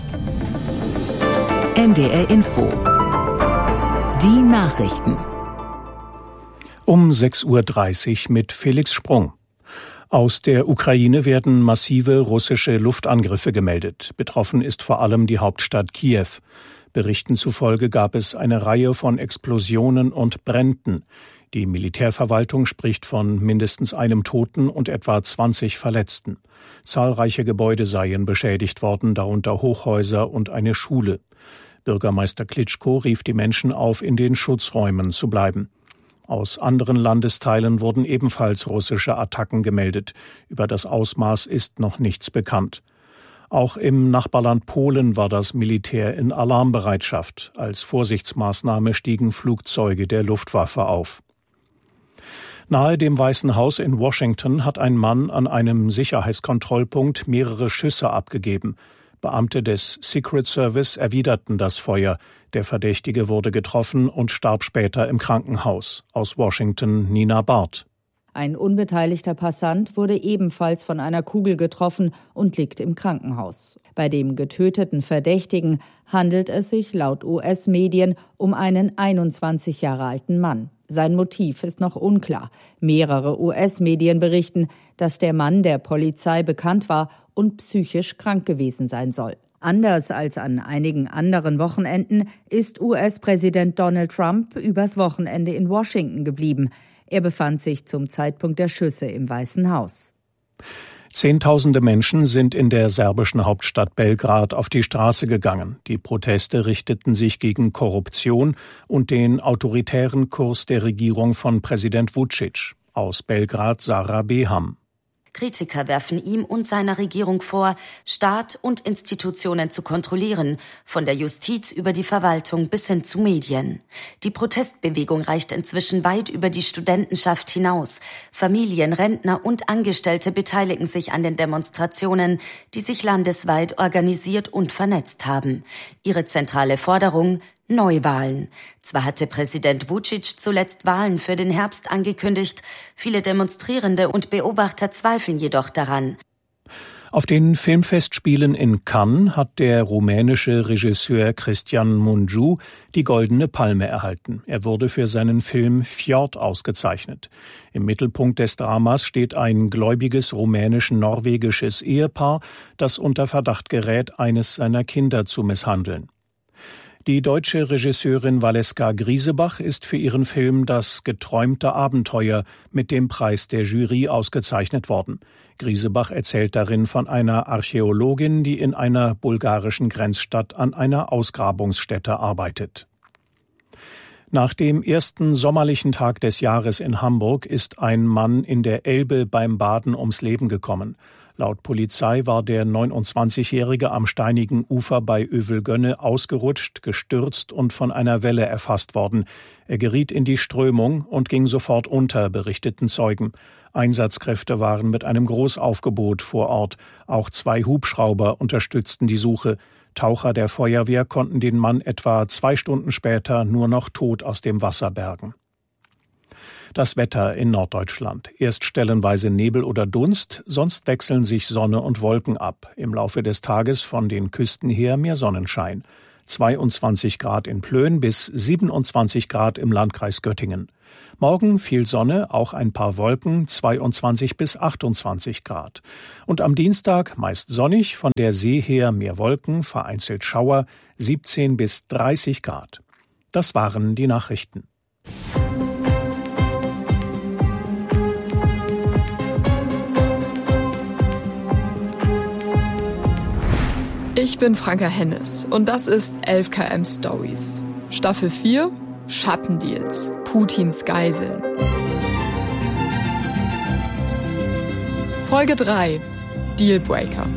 NDR Info. Die Nachrichten. Um 6:30 Uhr mit Felix Sprung. Aus der Ukraine werden massive russische Luftangriffe gemeldet. Betroffen ist vor allem die Hauptstadt Kiew. Berichten zufolge gab es eine Reihe von Explosionen und Bränden. Die Militärverwaltung spricht von mindestens einem Toten und etwa 20 Verletzten. Zahlreiche Gebäude seien beschädigt worden, darunter Hochhäuser und eine Schule. Bürgermeister Klitschko rief die Menschen auf, in den Schutzräumen zu bleiben. Aus anderen Landesteilen wurden ebenfalls russische Attacken gemeldet. Über das Ausmaß ist noch nichts bekannt. Auch im Nachbarland Polen war das Militär in Alarmbereitschaft. Als Vorsichtsmaßnahme stiegen Flugzeuge der Luftwaffe auf. Nahe dem Weißen Haus in Washington hat ein Mann an einem Sicherheitskontrollpunkt mehrere Schüsse abgegeben. Beamte des Secret Service erwiderten das Feuer. Der Verdächtige wurde getroffen und starb später im Krankenhaus. Aus Washington Nina Barth. Ein unbeteiligter Passant wurde ebenfalls von einer Kugel getroffen und liegt im Krankenhaus. Bei dem getöteten Verdächtigen handelt es sich laut US-Medien um einen 21 Jahre alten Mann. Sein Motiv ist noch unklar. Mehrere US-Medien berichten, dass der Mann der Polizei bekannt war und psychisch krank gewesen sein soll. Anders als an einigen anderen Wochenenden ist US-Präsident Donald Trump übers Wochenende in Washington geblieben. Er befand sich zum Zeitpunkt der Schüsse im Weißen Haus. Zehntausende Menschen sind in der serbischen Hauptstadt Belgrad auf die Straße gegangen. Die Proteste richteten sich gegen Korruption und den autoritären Kurs der Regierung von Präsident Vučić. Aus Belgrad Sarah Beham. Kritiker werfen ihm und seiner Regierung vor, Staat und Institutionen zu kontrollieren, von der Justiz über die Verwaltung bis hin zu Medien. Die Protestbewegung reicht inzwischen weit über die Studentenschaft hinaus. Familien, Rentner und Angestellte beteiligen sich an den Demonstrationen, die sich landesweit organisiert und vernetzt haben. Ihre zentrale Forderung: Neuwahlen. Zwar hatte Präsident Vučić zuletzt Wahlen für den Herbst angekündigt, viele Demonstrierende und Beobachter zweifeln jedoch daran. Auf den Filmfestspielen in Cannes hat der rumänische Regisseur Cristian Mungiu die Goldene Palme erhalten. Er wurde für seinen Film Fjord ausgezeichnet. Im Mittelpunkt des Dramas steht ein gläubiges rumänisch-norwegisches Ehepaar, das unter Verdacht gerät, eines seiner Kinder zu misshandeln. Die deutsche Regisseurin Valeska Griesebach ist für ihren Film Das geträumte Abenteuer mit dem Preis der Jury ausgezeichnet worden. Griesebach erzählt darin von einer Archäologin, die in einer bulgarischen Grenzstadt an einer Ausgrabungsstätte arbeitet. Nach dem ersten sommerlichen Tag des Jahres in Hamburg ist ein Mann in der Elbe beim Baden ums Leben gekommen. Laut Polizei war der 29-Jährige am steinigen Ufer bei Övelgönne ausgerutscht, gestürzt und von einer Welle erfasst worden. Er geriet in die Strömung und ging sofort unter, berichteten Zeugen. Einsatzkräfte waren mit einem Großaufgebot vor Ort. Auch 2 Hubschrauber unterstützten die Suche. Taucher der Feuerwehr konnten den Mann etwa 2 Stunden später nur noch tot aus dem Wasser bergen. Das Wetter in Norddeutschland. Erst stellenweise Nebel oder Dunst, sonst wechseln sich Sonne und Wolken ab. Im Laufe des Tages von den Küsten her mehr Sonnenschein. 22 Grad in Plön bis 27 Grad im Landkreis Göttingen. Morgen viel Sonne, auch ein paar Wolken, 22 bis 28 Grad. Und am Dienstag meist sonnig, von der See her mehr Wolken, vereinzelt Schauer, 17 bis 30 Grad. Das waren die Nachrichten. Ich bin Franka Hennes und das ist 11 km Stories. Staffel 4, Schattendeals, Putins Geiseln. Folge 3, Dealbreaker.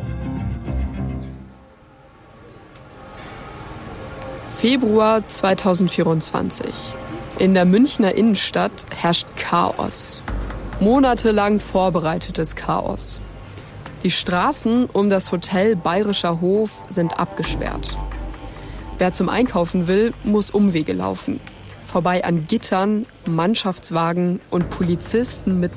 Februar 2024. In der Münchner Innenstadt herrscht Chaos. Monatelang vorbereitetes Chaos. Die Straßen um das Hotel Bayerischer Hof sind abgesperrt. Wer zum Einkaufen will, muss Umwege laufen. Vorbei an Gittern, Mannschaftswagen und Polizisten mit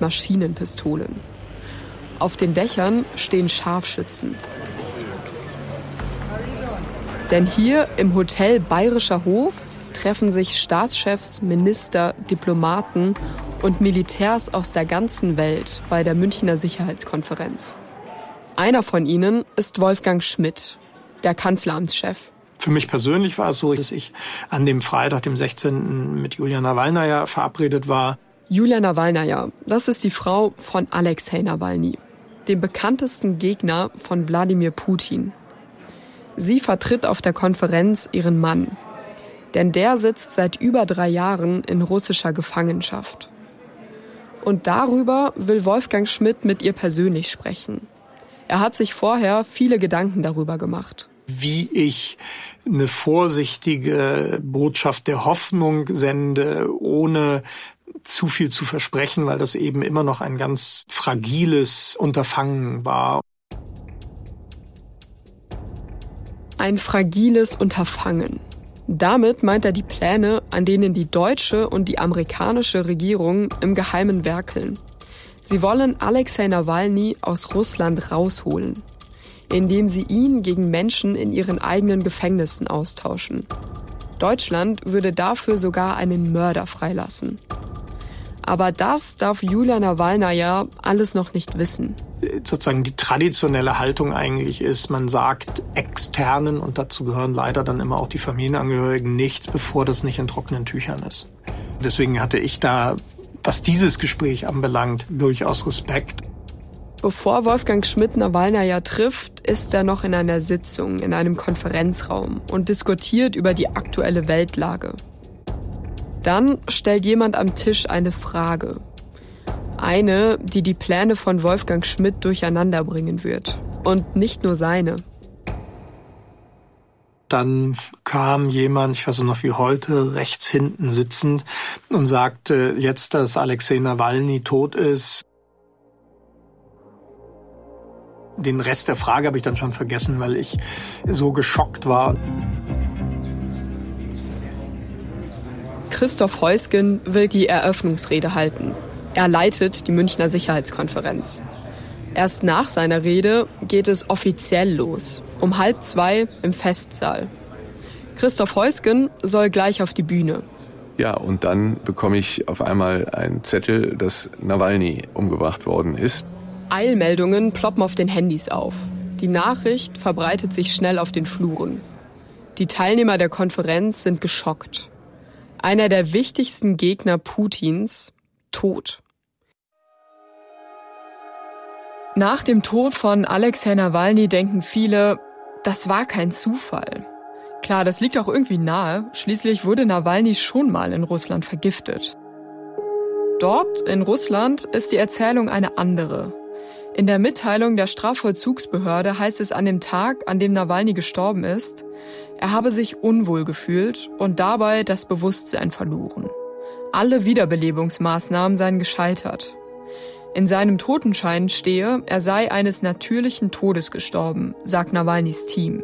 Maschinenpistolen. Auf den Dächern stehen Scharfschützen. Denn hier im Hotel Bayerischer Hof treffen sich Staatschefs, Minister, Diplomaten und Militärs aus der ganzen Welt bei der Münchner Sicherheitskonferenz. Einer von ihnen ist Wolfgang Schmidt, der Kanzleramtschef. Für mich persönlich war es so, dass ich an dem Freitag, dem 16. mit Julia Nawalnaja verabredet war. Julia Nawalnaja, das ist die Frau von Alexei Nawalny, dem bekanntesten Gegner von Wladimir Putin. Sie vertritt auf der Konferenz ihren Mann, denn der sitzt seit über 3 Jahren in russischer Gefangenschaft. Und darüber will Wolfgang Schmidt mit ihr persönlich sprechen. Er hat sich vorher viele Gedanken darüber gemacht. Wie ich eine vorsichtige Botschaft der Hoffnung sende, ohne zu viel zu versprechen, weil das eben immer noch ein ganz fragiles Unterfangen war. Ein fragiles Unterfangen. Damit meint er die Pläne, an denen die deutsche und die amerikanische Regierung im Geheimen werkeln. Sie wollen Alexei Nawalny aus Russland rausholen, indem sie ihn gegen Menschen in ihren eigenen Gefängnissen austauschen. Deutschland würde dafür sogar einen Mörder freilassen. Aber das darf Julia Nawalnaja alles noch nicht wissen. Sozusagen die traditionelle Haltung eigentlich ist, man sagt Externen, und dazu gehören leider dann immer auch die Familienangehörigen, nichts, bevor das nicht in trockenen Tüchern ist. Deswegen hatte ich da, was dieses Gespräch anbelangt, durchaus Respekt. Bevor Wolfgang Schmidt Nawalnaja trifft, ist er noch in einer Sitzung in einem Konferenzraum und diskutiert über die aktuelle Weltlage. Dann stellt jemand am Tisch eine Frage. Eine, die die Pläne von Wolfgang Schmidt durcheinander bringen wird. Und nicht nur seine. Dann kam jemand, ich weiß noch wie heute, rechts hinten sitzend und sagte, jetzt, dass Alexei Nawalny tot ist. Den Rest der Frage habe ich dann schon vergessen, weil ich so geschockt war. Christoph Heusgen will die Eröffnungsrede halten. Er leitet die Münchner Sicherheitskonferenz. Erst nach seiner Rede geht es offiziell los, um 1:30 im Festsaal. Christoph Heusgen soll gleich auf die Bühne. Ja, und dann bekomme ich auf einmal einen Zettel, dass Nawalny umgebracht worden ist. Eilmeldungen ploppen auf den Handys auf. Die Nachricht verbreitet sich schnell auf den Fluren. Die Teilnehmer der Konferenz sind geschockt. Einer der wichtigsten Gegner Putins, tot. Nach dem Tod von Alexei Nawalny denken viele, das war kein Zufall. Klar, das liegt auch irgendwie nahe. Schließlich wurde Nawalny schon mal in Russland vergiftet. Dort, in Russland, ist die Erzählung eine andere. In der Mitteilung der Strafvollzugsbehörde heißt es an dem Tag, an dem Nawalny gestorben ist, er habe sich unwohl gefühlt und dabei das Bewusstsein verloren. Alle Wiederbelebungsmaßnahmen seien gescheitert. In seinem Totenschein stehe, er sei eines natürlichen Todes gestorben, sagt Nawalnys Team.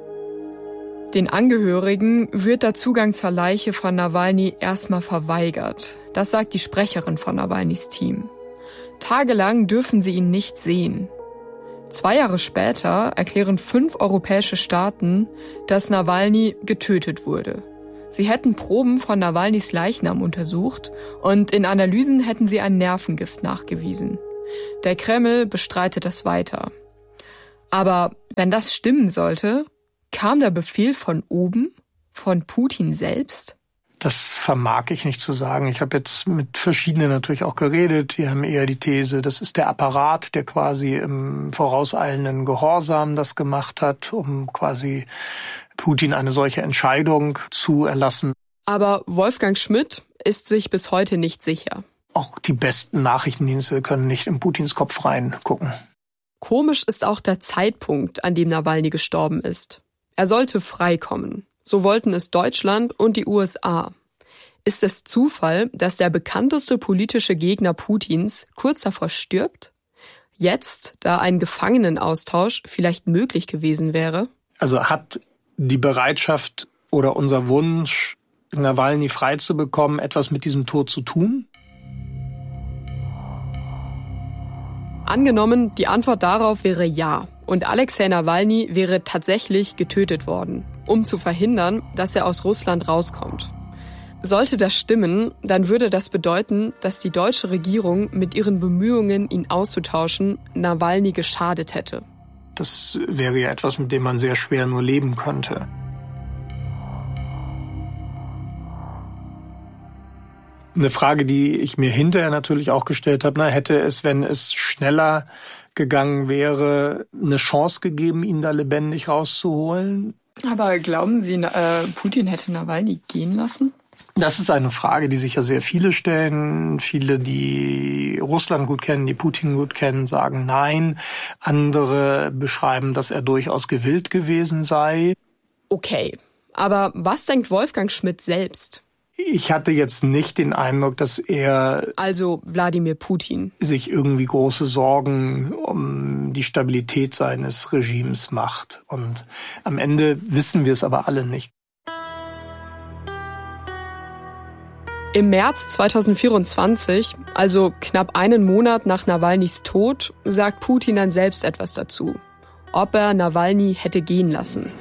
Den Angehörigen wird der Zugang zur Leiche von Nawalny erstmal verweigert. Das sagt die Sprecherin von Nawalnys Team. Tagelang dürfen sie ihn nicht sehen. 2 Jahre später erklären 5 europäische Staaten, dass Nawalny getötet wurde. Sie hätten Proben von Nawalnys Leichnam untersucht und in Analysen hätten sie ein Nervengift nachgewiesen. Der Kreml bestreitet das weiter. Aber wenn das stimmen sollte, kam der Befehl von oben, von Putin selbst? Das vermag ich nicht zu sagen. Ich habe jetzt mit verschiedenen natürlich auch geredet. Die haben eher die These, das ist der Apparat, der quasi im vorauseilenden Gehorsam das gemacht hat, um quasi Putin eine solche Entscheidung zu erlassen. Aber Wolfgang Schmidt ist sich bis heute nicht sicher. Auch die besten Nachrichtendienste können nicht in Putins Kopf reingucken. Komisch ist auch der Zeitpunkt, an dem Nawalny gestorben ist. Er sollte freikommen. So wollten es Deutschland und die USA. Ist es Zufall, dass der bekannteste politische Gegner Putins kurz davor stirbt? Jetzt, da ein Gefangenenaustausch vielleicht möglich gewesen wäre? Also hat die Bereitschaft oder unser Wunsch, Nawalny frei zu bekommen, etwas mit diesem Tod zu tun? Angenommen, die Antwort darauf wäre ja. Und Alexei Nawalny wäre tatsächlich getötet worden, um zu verhindern, dass er aus Russland rauskommt. Sollte das stimmen, dann würde das bedeuten, dass die deutsche Regierung mit ihren Bemühungen, ihn auszutauschen, Nawalny geschadet hätte. Das wäre ja etwas, mit dem man sehr schwer nur leben könnte. Eine Frage, die ich mir hinterher natürlich auch gestellt habe, hätte es, wenn es schneller gegangen wäre, eine Chance gegeben, ihn da lebendig rauszuholen? Aber glauben Sie, Putin hätte Nawalny gehen lassen? Das ist eine Frage, die sich ja sehr viele stellen. Viele, die Russland gut kennen, die Putin gut kennen, sagen nein. Andere beschreiben, dass er durchaus gewillt gewesen sei. Okay, aber was denkt Wolfgang Schmidt selbst? Ich hatte jetzt nicht den Eindruck, dass er, also Wladimir Putin, sich irgendwie große Sorgen um die Stabilität seines Regimes macht. Und am Ende wissen wir es aber alle nicht. Im März 2024, also knapp einen Monat nach Nawalnys Tod, sagt Putin dann selbst etwas dazu. Ob er Nawalny hätte gehen lassen.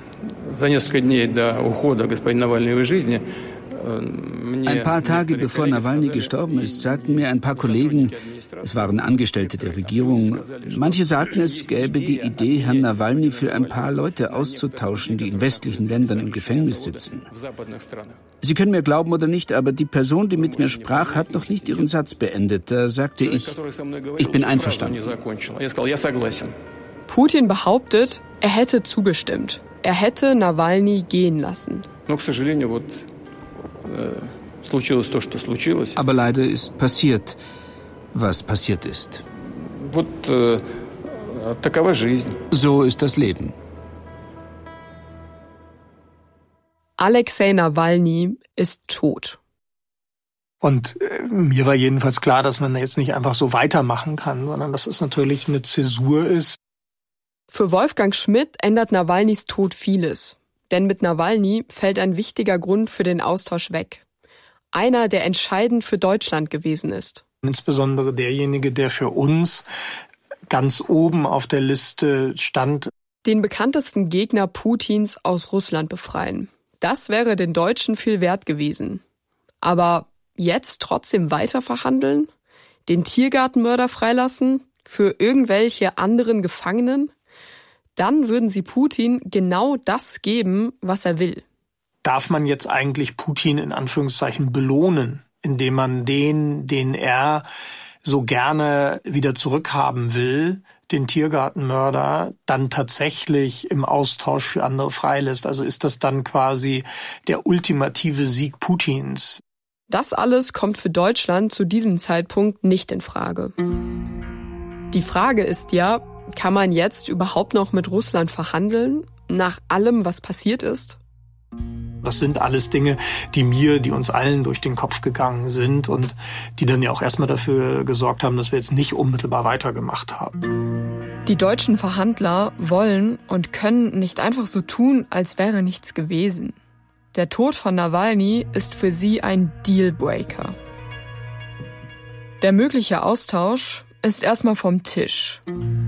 Ein paar Tage bevor Nawalny gestorben ist, sagten mir ein paar Kollegen, es waren Angestellte der Regierung, manche sagten, es gäbe die Idee, Herrn Nawalny für ein paar Leute auszutauschen, die in westlichen Ländern im Gefängnis sitzen. Sie können mir glauben oder nicht, aber die Person, die mit mir sprach, hat noch nicht ihren Satz beendet. Da sagte ich bin einverstanden. Putin behauptet, er hätte zugestimmt. Er hätte Nawalny gehen lassen. Aber leider ist passiert, was passiert ist. So ist das Leben. Alexei Nawalny ist tot. Und mir war jedenfalls klar, dass man jetzt nicht einfach so weitermachen kann, sondern dass es natürlich eine Zäsur ist. Für Wolfgang Schmidt ändert Nawalnys Tod vieles. Denn mit Nawalny fällt ein wichtiger Grund für den Austausch weg. Einer, der entscheidend für Deutschland gewesen ist. Insbesondere derjenige, der für uns ganz oben auf der Liste stand. Den bekanntesten Gegner Putins aus Russland befreien. Das wäre den Deutschen viel wert gewesen. Aber jetzt trotzdem weiter verhandeln? Den Tiergartenmörder freilassen? Für irgendwelche anderen Gefangenen? Dann würden sie Putin genau das geben, was er will. Darf man jetzt eigentlich Putin in Anführungszeichen belohnen, indem man den er so gerne wieder zurückhaben will, den Tiergartenmörder, dann tatsächlich im Austausch für andere freilässt? Also ist das dann quasi der ultimative Sieg Putins? Das alles kommt für Deutschland zu diesem Zeitpunkt nicht in Frage. Die Frage ist ja, kann man jetzt überhaupt noch mit Russland verhandeln, nach allem, was passiert ist? Das sind alles Dinge, die uns allen durch den Kopf gegangen sind und die dann ja auch erstmal dafür gesorgt haben, dass wir jetzt nicht unmittelbar weitergemacht haben. Die deutschen Verhandler wollen und können nicht einfach so tun, als wäre nichts gewesen. Der Tod von Nawalny ist für sie ein Dealbreaker. Der mögliche Austausch ist erstmal vom Tisch.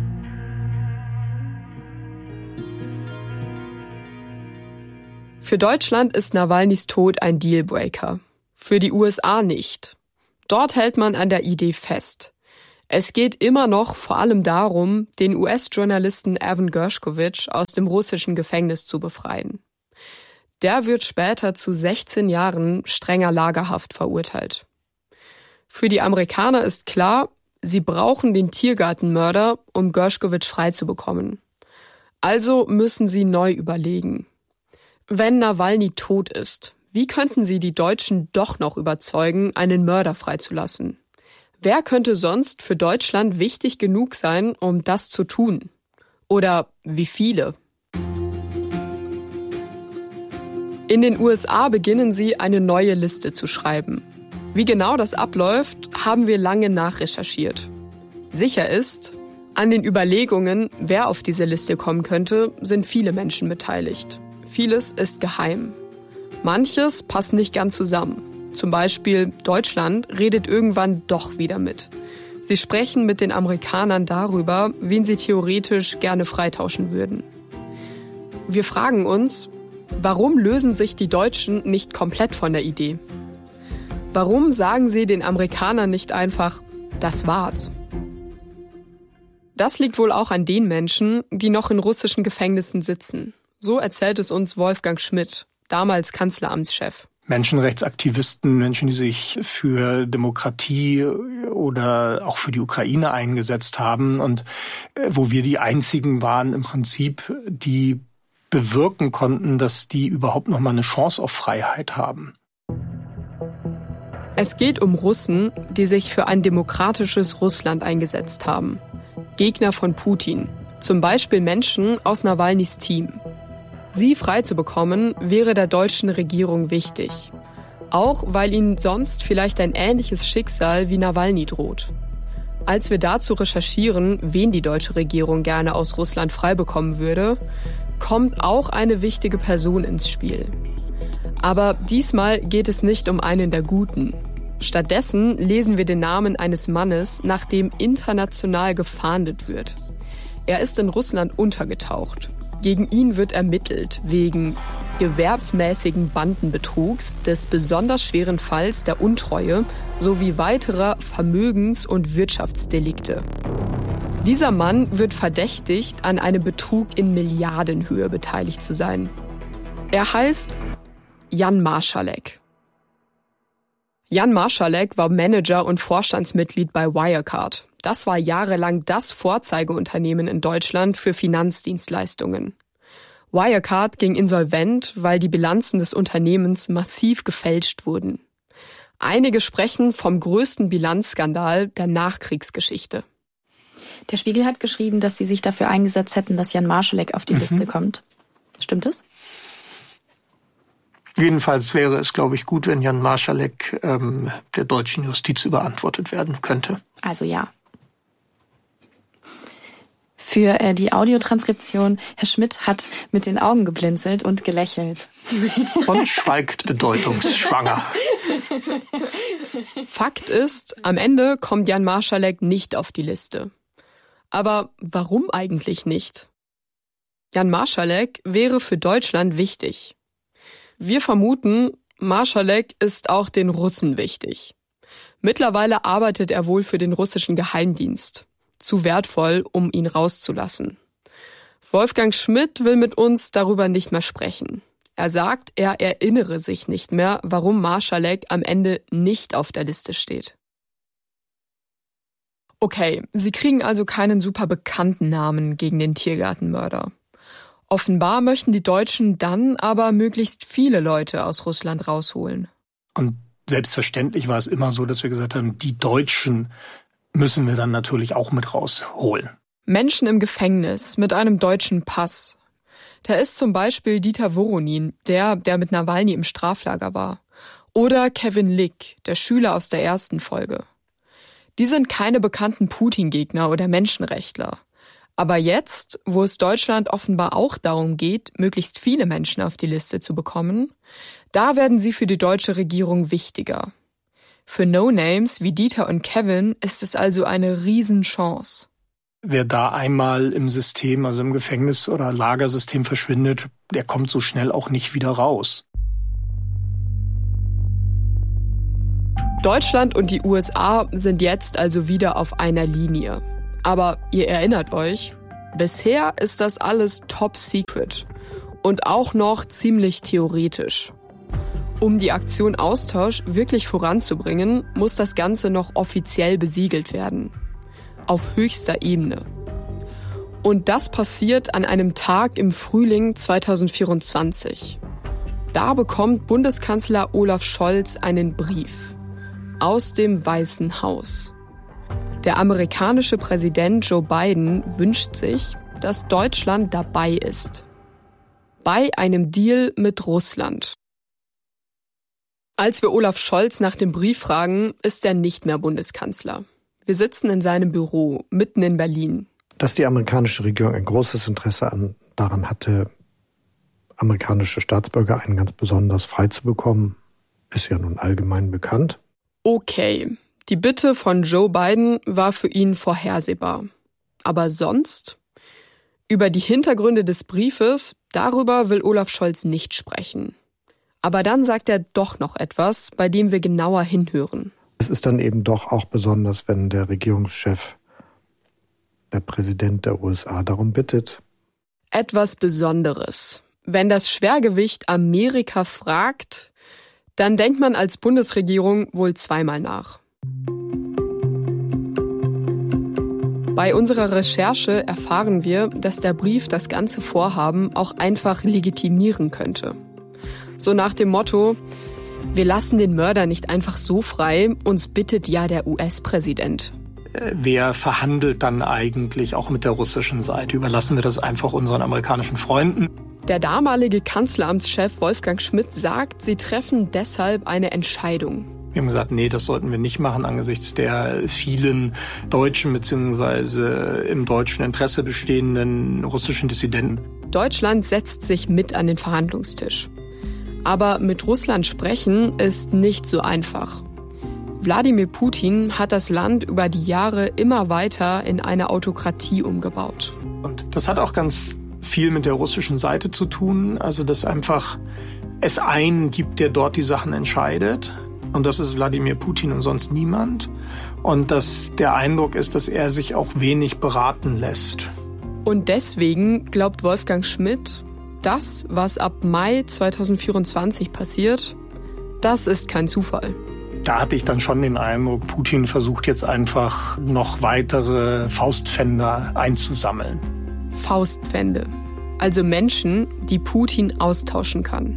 Für Deutschland ist Nawalnys Tod ein Dealbreaker. Für die USA nicht. Dort hält man an der Idee fest. Es geht immer noch vor allem darum, den US-Journalisten Evan Gershkovich aus dem russischen Gefängnis zu befreien. Der wird später zu 16 Jahren strenger Lagerhaft verurteilt. Für die Amerikaner ist klar, sie brauchen den Tiergartenmörder, um Gershkovich freizubekommen. Also müssen sie neu überlegen. Wenn Nawalny tot ist, wie könnten sie die Deutschen doch noch überzeugen, einen Mörder freizulassen? Wer könnte sonst für Deutschland wichtig genug sein, um das zu tun? Oder wie viele? In den USA beginnen sie, eine neue Liste zu schreiben. Wie genau das abläuft, haben wir lange nachrecherchiert. Sicher ist, an den Überlegungen, wer auf diese Liste kommen könnte, sind viele Menschen beteiligt. Vieles ist geheim. Manches passt nicht ganz zusammen. Zum Beispiel Deutschland redet irgendwann doch wieder mit. Sie sprechen mit den Amerikanern darüber, wen sie theoretisch gerne freitauschen würden. Wir fragen uns, warum lösen sich die Deutschen nicht komplett von der Idee? Warum sagen sie den Amerikanern nicht einfach, das war's? Das liegt wohl auch an den Menschen, die noch in russischen Gefängnissen sitzen. So erzählt es uns Wolfgang Schmidt, damals Kanzleramtschef. Menschenrechtsaktivisten, Menschen, die sich für Demokratie oder auch für die Ukraine eingesetzt haben und wo wir die einzigen waren im Prinzip, die bewirken konnten, dass die überhaupt noch mal eine Chance auf Freiheit haben. Es geht um Russen, die sich für ein demokratisches Russland eingesetzt haben. Gegner von Putin, zum Beispiel Menschen aus Nawalnys Team. Sie frei zu bekommen, wäre der deutschen Regierung wichtig. Auch weil ihnen sonst vielleicht ein ähnliches Schicksal wie Nawalny droht. Als wir dazu recherchieren, wen die deutsche Regierung gerne aus Russland frei bekommen würde, kommt auch eine wichtige Person ins Spiel. Aber diesmal geht es nicht um einen der Guten. Stattdessen lesen wir den Namen eines Mannes, nach dem international gefahndet wird. Er ist in Russland untergetaucht. Gegen ihn wird ermittelt wegen gewerbsmäßigen Bandenbetrugs, des besonders schweren Falls der Untreue sowie weiterer Vermögens- und Wirtschaftsdelikte. Dieser Mann wird verdächtigt, an einem Betrug in Milliardenhöhe beteiligt zu sein. Er heißt Jan Marschalek. Jan Marschalek war Manager und Vorstandsmitglied bei Wirecard. Das war jahrelang das Vorzeigeunternehmen in Deutschland für Finanzdienstleistungen. Wirecard ging insolvent, weil die Bilanzen des Unternehmens massiv gefälscht wurden. Einige sprechen vom größten Bilanzskandal der Nachkriegsgeschichte. Der Spiegel hat geschrieben, dass sie sich dafür eingesetzt hätten, dass Jan Marschalek auf die Liste kommt. Stimmt es? Jedenfalls wäre es, glaube ich, gut, wenn Jan Marschalek der deutschen Justiz überantwortet werden könnte. Also ja. Für die Audiotranskription, Herr Schmidt hat mit den Augen geblinzelt und gelächelt. Und schweigt bedeutungsschwanger. Fakt ist, am Ende kommt Jan Marschalek nicht auf die Liste. Aber warum eigentlich nicht? Jan Marschalek wäre für Deutschland wichtig. Wir vermuten, Marschalek ist auch den Russen wichtig. Mittlerweile arbeitet er wohl für den russischen Geheimdienst. Zu wertvoll, um ihn rauszulassen. Wolfgang Schmidt will mit uns darüber nicht mehr sprechen. Er sagt, er erinnere sich nicht mehr, warum Marschalek am Ende nicht auf der Liste steht. Okay, Sie kriegen also keinen super bekannten Namen gegen den Tiergartenmörder. Offenbar möchten die Deutschen dann aber möglichst viele Leute aus Russland rausholen. Und selbstverständlich war es immer so, dass wir gesagt haben, die Deutschen müssen wir dann natürlich auch mit rausholen. Menschen im Gefängnis mit einem deutschen Pass. Da ist zum Beispiel Dieter Voronin, der mit Nawalny im Straflager war. Oder Kevin Lick, der Schüler aus der ersten Folge. Die sind keine bekannten Putin-Gegner oder Menschenrechtler. Aber jetzt, wo es Deutschland offenbar auch darum geht, möglichst viele Menschen auf die Liste zu bekommen, da werden sie für die deutsche Regierung wichtiger. Für No-Names wie Dieter und Kevin ist es also eine Riesenchance. Wer da einmal im System, also im Gefängnis- oder Lagersystem verschwindet, der kommt so schnell auch nicht wieder raus. Deutschland und die USA sind jetzt also wieder auf einer Linie. Aber ihr erinnert euch, bisher ist das alles top secret und auch noch ziemlich theoretisch. Um die Aktion Austausch wirklich voranzubringen, muss das Ganze noch offiziell besiegelt werden. Auf höchster Ebene. Und das passiert an einem Tag im Frühling 2024. Da bekommt Bundeskanzler Olaf Scholz einen Brief aus dem Weißen Haus. Der amerikanische Präsident Joe Biden wünscht sich, dass Deutschland dabei ist. Bei einem Deal mit Russland. Als wir Olaf Scholz nach dem Brief fragen, ist er nicht mehr Bundeskanzler. Wir sitzen in seinem Büro, mitten in Berlin. Dass die amerikanische Regierung ein großes Interesse daran hatte, amerikanische Staatsbürger einen ganz besonders frei zu bekommen, ist ja nun allgemein bekannt. Okay, Die Bitte von Joe Biden war für ihn vorhersehbar. Aber sonst? Über die Hintergründe des Briefes, darüber will Olaf Scholz nicht sprechen. Aber dann sagt er doch noch etwas, bei dem wir genauer hinhören. Es ist dann eben doch auch besonders, wenn der Regierungschef, der Präsident der USA, darum bittet. Etwas Besonderes. Wenn das Schwergewicht Amerika fragt, dann denkt man als Bundesregierung wohl zweimal nach. Bei unserer Recherche erfahren wir, dass der Brief das ganze Vorhaben auch einfach legitimieren könnte. So nach dem Motto: Wir lassen den Mörder nicht einfach so frei, uns bittet ja der US-Präsident. Wer verhandelt dann eigentlich auch mit der russischen Seite? Überlassen wir das einfach unseren amerikanischen Freunden? Der damalige Kanzleramtschef Wolfgang Schmidt sagt, sie treffen deshalb eine Entscheidung. Wir haben gesagt, nee, das sollten wir nicht machen angesichts der vielen deutschen bzw. im deutschen Interesse bestehenden russischen Dissidenten. Deutschland setzt sich mit an den Verhandlungstisch. Aber mit Russland sprechen ist nicht so einfach. Wladimir Putin hat das Land über die Jahre immer weiter in eine Autokratie umgebaut. Und das hat auch ganz viel mit der russischen Seite zu tun. Also, dass einfach es einen gibt, der dort die Sachen entscheidet. Und das ist Wladimir Putin und sonst niemand. Und dass der Eindruck ist, dass er sich auch wenig beraten lässt. Und deswegen glaubt Wolfgang Schmidt, das, was ab Mai 2024 passiert, das ist kein Zufall. Da hatte ich dann schon den Eindruck, Putin versucht jetzt einfach noch weitere Faustpfänder einzusammeln. Faustpfände, also Menschen, die Putin austauschen kann.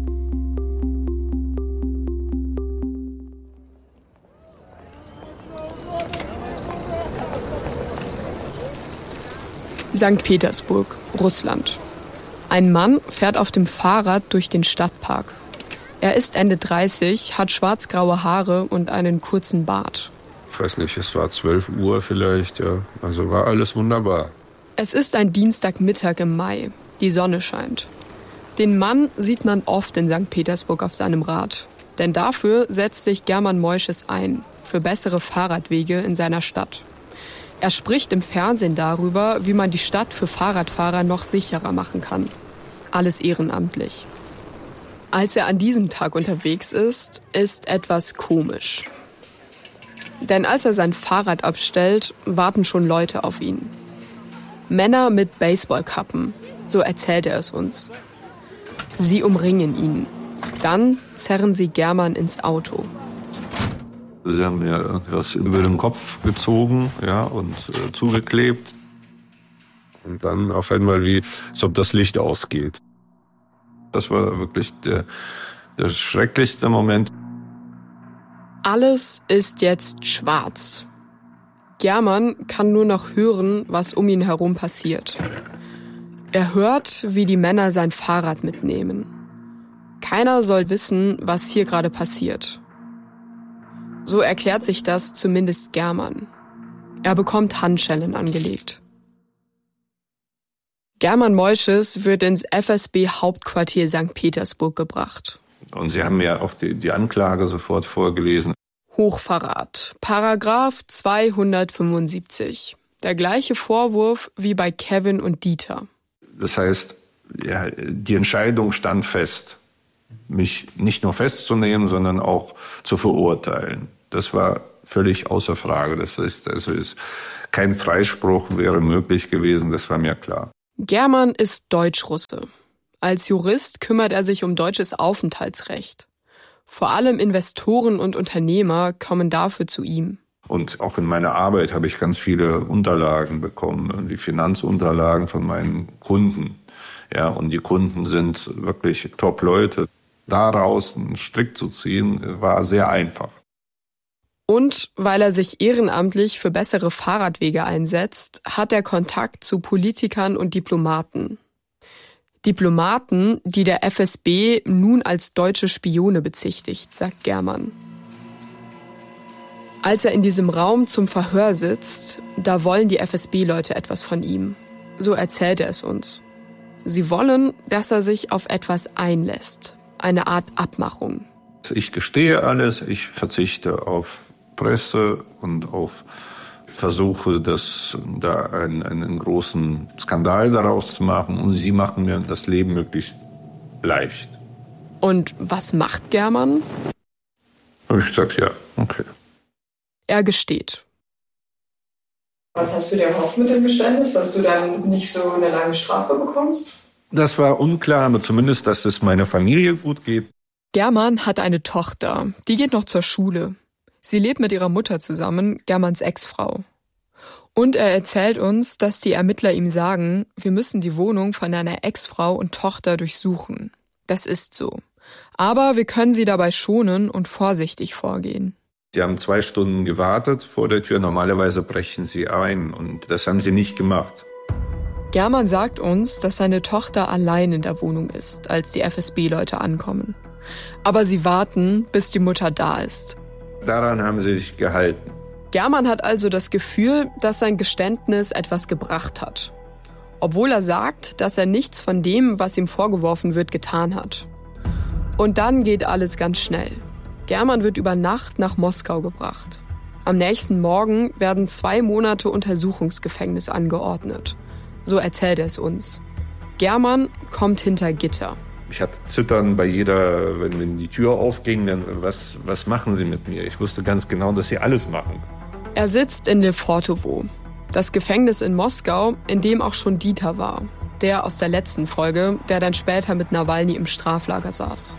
St. Petersburg, Russland. Ein Mann fährt auf dem Fahrrad durch den Stadtpark. Er ist Ende 30, hat schwarz-graue Haare und einen kurzen Bart. Ich weiß nicht, es war 12 Uhr vielleicht, ja. Also war alles wunderbar. Es ist ein Dienstagmittag im Mai. Die Sonne scheint. Den Mann sieht man oft in St. Petersburg auf seinem Rad. Denn dafür setzt sich German Moisches ein, für bessere Fahrradwege in seiner Stadt. Er spricht im Fernsehen darüber, wie man die Stadt für Fahrradfahrer noch sicherer machen kann. Alles ehrenamtlich. Als er an diesem Tag unterwegs ist, ist etwas komisch. Denn als er sein Fahrrad abstellt, warten schon Leute auf ihn. Männer mit Baseballkappen, so erzählt er es uns. Sie umringen ihn. Dann zerren sie German ins Auto. Sie haben mir etwas über den Kopf gezogen, ja, und zugeklebt. Und dann auf einmal wie, als ob das Licht ausgeht. Das war wirklich der schrecklichste Moment. Alles ist jetzt schwarz. German kann nur noch hören, was um ihn herum passiert. Er hört, wie die Männer sein Fahrrad mitnehmen. Keiner soll wissen, was hier gerade passiert. So erklärt sich das zumindest German. Er bekommt Handschellen angelegt. German Moisches wird ins FSB-Hauptquartier St. Petersburg gebracht. Und Sie haben ja auch die Anklage sofort vorgelesen. Hochverrat, Paragraph 275. Der gleiche Vorwurf wie bei Kevin und Dieter. Das heißt, ja, die Entscheidung stand fest, mich nicht nur festzunehmen, sondern auch zu verurteilen. Das war völlig außer Frage. Das ist kein Freispruch wäre möglich gewesen, das war mir klar. German ist Deutsch-Russe. Als Jurist kümmert er sich um deutsches Aufenthaltsrecht. Vor allem Investoren und Unternehmer kommen dafür zu ihm. Und auch in meiner Arbeit habe ich ganz viele Unterlagen bekommen, die Finanzunterlagen von meinen Kunden. Ja, und die Kunden sind wirklich Top-Leute. Daraus einen Strick zu ziehen, war sehr einfach. Und weil er sich ehrenamtlich für bessere Fahrradwege einsetzt, hat er Kontakt zu Politikern und Diplomaten. Diplomaten, die der FSB nun als deutsche Spione bezichtigt, sagt German. Als er in diesem Raum zum Verhör sitzt, da wollen die FSB-Leute etwas von ihm. So erzählt er es uns. Sie wollen, dass er sich auf etwas einlässt. Eine Art Abmachung. Ich gestehe alles, ich verzichte auf Presse und auf Versuche, da einen großen Skandal daraus zu machen. Und sie machen mir das Leben möglichst leicht. Und was macht German? Habe ich gesagt, ja, okay. Er gesteht. Was hast du dir erhofft mit dem Geständnis, dass du dann nicht so eine lange Strafe bekommst? Das war unklar, aber zumindest, dass es meiner Familie gut geht. German hat eine Tochter, die geht noch zur Schule. Sie lebt mit ihrer Mutter zusammen, Germans Ex-Frau. Und er erzählt uns, dass die Ermittler ihm sagen, wir müssen die Wohnung von einer Ex-Frau und Tochter durchsuchen. Das ist so. Aber wir können sie dabei schonen und vorsichtig vorgehen. Sie haben 2 Stunden gewartet vor der Tür. Normalerweise brechen sie ein und das haben sie nicht gemacht. German sagt uns, dass seine Tochter allein in der Wohnung ist, als die FSB-Leute ankommen. Aber sie warten, bis die Mutter da ist. Daran haben sie sich gehalten. German hat also das Gefühl, dass sein Geständnis etwas gebracht hat. Obwohl er sagt, dass er nichts von dem, was ihm vorgeworfen wird, getan hat. Und dann geht alles ganz schnell. German wird über Nacht nach Moskau gebracht. Am nächsten Morgen werden 2 Monate Untersuchungsgefängnis angeordnet. So erzählt er es uns. German kommt hinter Gitter. Ich hatte Zittern bei jeder, wenn die Tür aufging, dann was machen sie mit mir? Ich wusste ganz genau, dass sie alles machen. Er sitzt in Lefortowo, das Gefängnis in Moskau, in dem auch schon Dieter war. Der aus der letzten Folge, der dann später mit Nawalny im Straflager saß.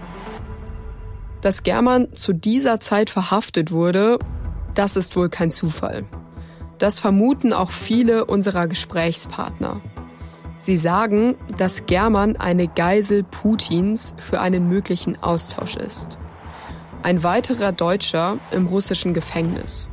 Dass German zu dieser Zeit verhaftet wurde, das ist wohl kein Zufall. Das vermuten auch viele unserer Gesprächspartner. Sie sagen, dass German eine Geisel Putins für einen möglichen Austausch ist. Ein weiterer Deutscher im russischen Gefängnis.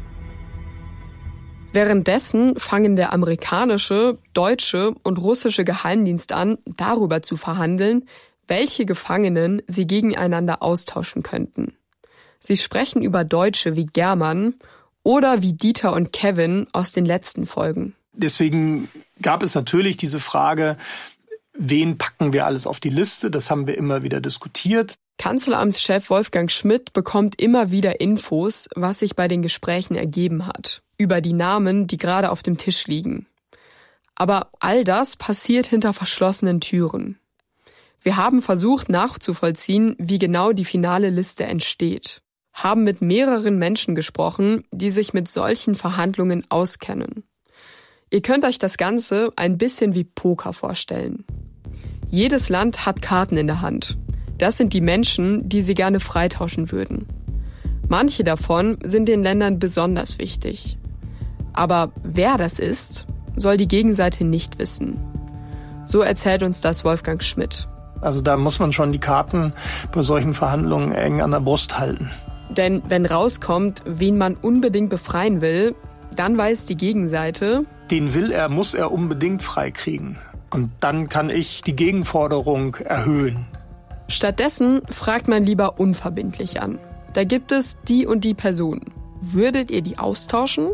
Währenddessen fangen der amerikanische, deutsche und russische Geheimdienst an, darüber zu verhandeln, welche Gefangenen sie gegeneinander austauschen könnten. Sie sprechen über Deutsche wie German oder wie Dieter und Kevin aus den letzten Folgen. Deswegen gab es natürlich diese Frage, wen packen wir alles auf die Liste? Das haben wir immer wieder diskutiert. Kanzleramtschef Wolfgang Schmidt bekommt immer wieder Infos, was sich bei den Gesprächen ergeben hat, über die Namen, die gerade auf dem Tisch liegen. Aber all das passiert hinter verschlossenen Türen. Wir haben versucht nachzuvollziehen, wie genau die finale Liste entsteht, haben mit mehreren Menschen gesprochen, die sich mit solchen Verhandlungen auskennen. Ihr könnt euch das Ganze ein bisschen wie Poker vorstellen. Jedes Land hat Karten in der Hand. Das sind die Menschen, die sie gerne freitauschen würden. Manche davon sind den Ländern besonders wichtig. Aber wer das ist, soll die Gegenseite nicht wissen. So erzählt uns das Wolfgang Schmidt. Also da muss man schon die Karten bei solchen Verhandlungen eng an der Brust halten. Denn wenn rauskommt, wen man unbedingt befreien will, dann weiß die Gegenseite, den muss er unbedingt freikriegen. Und dann kann ich die Gegenforderung erhöhen. Stattdessen fragt man lieber unverbindlich an. Da gibt es die und die Person. Würdet ihr die austauschen?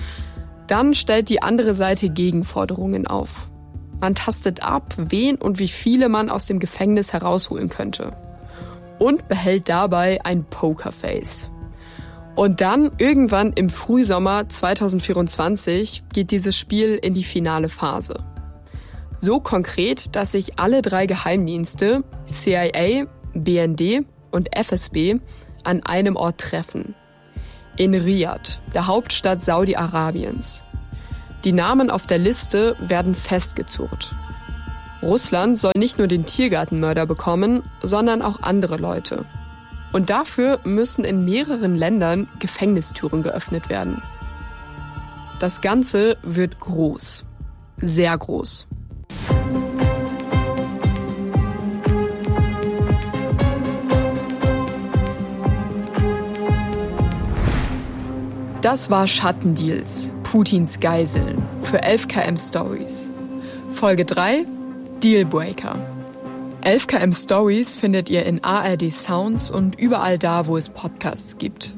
Dann stellt die andere Seite Gegenforderungen auf. Man tastet ab, wen und wie viele man aus dem Gefängnis herausholen könnte. Und behält dabei ein Pokerface. Und dann, irgendwann im Frühsommer 2024, geht dieses Spiel in die finale Phase. So konkret, dass sich alle 3 Geheimdienste, CIA, BND und FSB, an einem Ort treffen. In Riad, der Hauptstadt Saudi-Arabiens. Die Namen auf der Liste werden festgezurrt. Russland soll nicht nur den Tiergartenmörder bekommen, sondern auch andere Leute. Und dafür müssen in mehreren Ländern Gefängnistüren geöffnet werden. Das Ganze wird groß. Sehr groß. Das war Schattendeals, Putins Geiseln, für 11KM Stories. Folge 3, Dealbreaker. 11KM Stories findet ihr in ARD Sounds und überall da, wo es Podcasts gibt.